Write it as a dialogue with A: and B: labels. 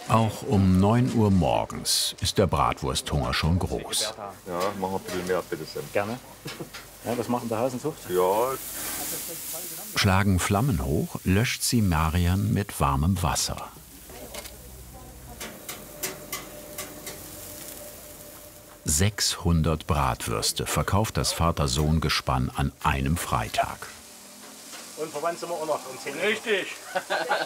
A: Auch um 9 Uhr morgens ist der Bratwursthunger schon groß.
B: Ja, machen wir ein bisschen mehr, bitte sehr.
C: Gerne. Ja, was macht denn der Hasenzucht?
B: Ja,
A: Schlagen Flammen hoch, löscht sie Marian mit warmem Wasser. ...600 Bratwürste verkauft das Vater-Sohn-Gespann an einem Freitag.
C: Und verwandt sind wir auch noch um 10 Uhr.
D: Richtig.